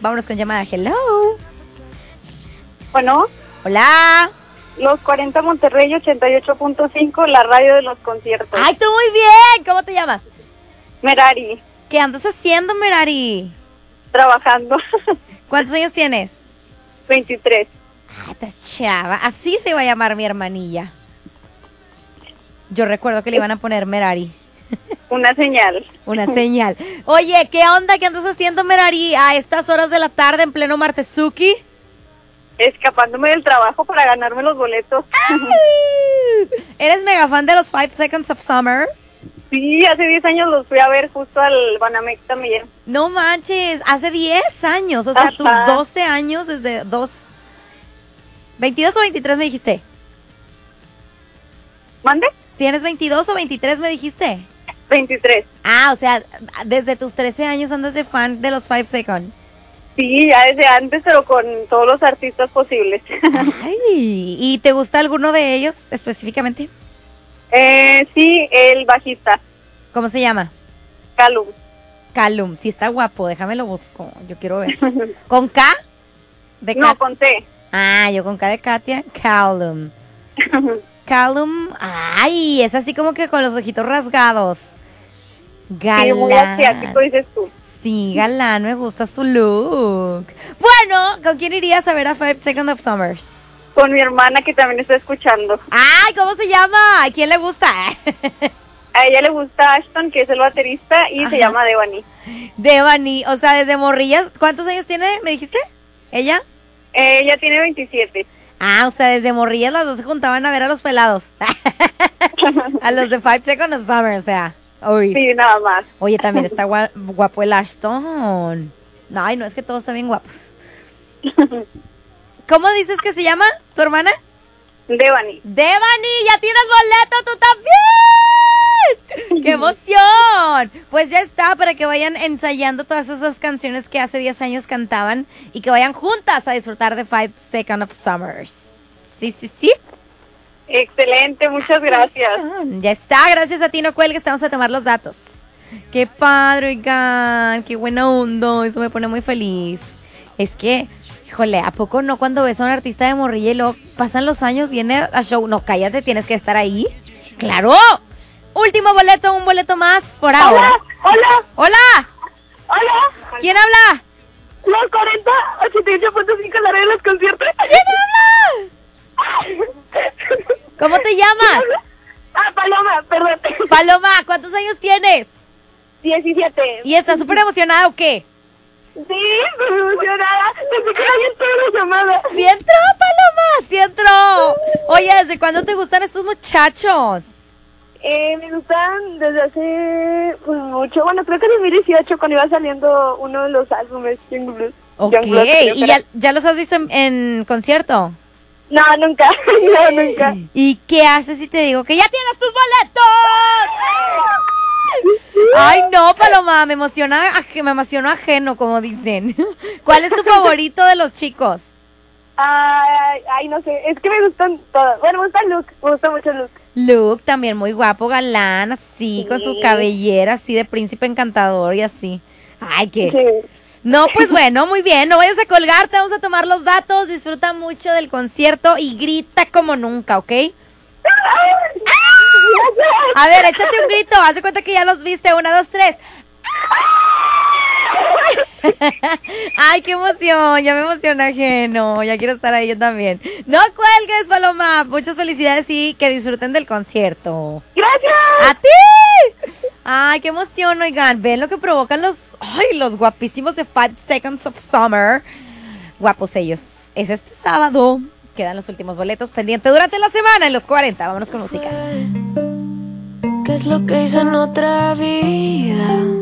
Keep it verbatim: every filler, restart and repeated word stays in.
Vámonos con llamada. Hello. Bueno. Hola. Los cuarenta Monterrey ochenta y ocho punto cinco, la radio de los conciertos. ¡Ay, tú muy bien! ¿Cómo te llamas? Merari. ¿Qué andas haciendo, Merari? Trabajando. ¿Cuántos años tienes? veintitrés. Ah, estás chava. Así se iba a llamar mi hermanilla. Yo recuerdo que le iban a poner Merari. Una señal. Una señal. Oye, ¿qué onda? ¿Qué andas haciendo, Merari, a estas horas de la tarde en pleno Martezuki? Escapándome del trabajo para ganarme los boletos. ¿Eres mega fan de los Five Seconds of Summer? Sí, hace diez años los fui a ver justo al Banamex también. No manches, hace diez años, o sea, Ajá. tus doce años desde dos... ¿veintidós o veintitrés me dijiste? ¿Mande? ¿Tienes veintidós o veintitrés me dijiste? veintitrés. Ah, o sea, desde tus trece años andas de fan de los Five Seconds. Sí, ya desde antes, pero con todos los artistas posibles. Ay, ¿y te gusta alguno de ellos específicamente? Eh, sí, el bajista. ¿Cómo se llama? Calum. Calum, sí está guapo, déjame lo busco, yo quiero ver. ¿Con K? De No, Kat- con T. Ah, yo con K de Katia, Calum. Calum, ay, es así como que con los ojitos rasgados. Galán. Sí, muy asiático, dices tú. Sí, galán, me gusta su look. Bueno, ¿con quién irías a ver a Five Seconds of Summers? Con mi hermana que también está escuchando. Ay, ¿cómo se llama? ¿A quién le gusta? A ella le gusta Ashton, que es el baterista, y Ajá. se llama Devani. Devani, o sea, desde morrillas, ¿cuántos años tiene, me dijiste? ¿Ella? Eh, ella tiene veintisiete. Ah, o sea, desde morrillas las dos se juntaban a ver a los pelados. A los de Five Seconds of Summer, o sea. Uy. Sí, nada más. Oye, también está gua- guapo el Ashton. No, ay, no, es que todos están bien guapos. ¿Cómo dices que se llama tu hermana? Devani. Devani, ya tienes boleto, tú también. ¡Qué emoción! Pues ya está, para que vayan ensayando todas esas canciones que hace diez años cantaban y que vayan juntas a disfrutar de Five Seconds of Summers. Sí, sí, sí. Excelente, muchas gracias. Ya está, gracias a ti, no cuelgues, te vamos a tomar los datos. Qué padre, oigan, qué buena onda, eso me pone muy feliz. Es que, híjole, ¿a poco no cuando ves a un artista de morrilla y luego pasan los años, viene a show? No, cállate, tienes que estar ahí. ¡Claro! Último boleto, un boleto más por ahora. Hola, ¡Hola! hola. ¿Quién habla? Los cuarenta ochenta y ocho punto cinco, la radio de los conciertos. ¿Quién habla? ¿Cómo te llamas? Ah, Paloma, perdón. Paloma, ¿cuántos años tienes? diecisiete. ¿Y estás súper emocionada o qué? Sí, estoy emocionada. Desde que hay en todas las llamadas. ¡Sí entró, Paloma! ¡Sí entró! Oye, ¿desde cuándo te gustan estos muchachos? Eh, me gustan desde hace pues, mucho. Bueno, creo que en dos mil dieciocho, cuando iba saliendo uno de los álbumes Young Blues. Ok, Young Blues, creo que ¿y era. ya, ya los has visto en, en concierto? No, nunca. No, nunca. ¿Y qué haces si te digo que ya tienes tus boletos? Ay, no, Paloma, me emociona, aj- me emociona ajeno, como dicen. ¿Cuál es tu favorito de los chicos? Ay, ay, no sé. Es que me gustan todos. Bueno, me gusta Luke. Me gusta mucho Luke. Luke, también muy guapo, galán, así, con su Sí. cabellera, así de príncipe encantador y así. Ay, qué... Sí. No, pues bueno, muy bien, no vayas a colgar, te vamos a tomar los datos, disfruta mucho del concierto y grita como nunca, ¿ok? A ver, échate un grito, haz de cuenta que ya los viste, una, dos, tres. Ay, qué emoción, ya me emociona ajeno, ya quiero estar ahí yo también. No cuelgues, Paloma, muchas felicidades y que disfruten del concierto. ¡Gracias! ¡A ti! Ay, qué emoción, oigan, ven lo que provocan los, ay, los guapísimos de Five Seconds of Summer. Guapos ellos. Es este sábado, quedan los últimos boletos pendientes durante la semana en los cuarenta. Vámonos con música. ¿Qué es lo que hice en otra vida?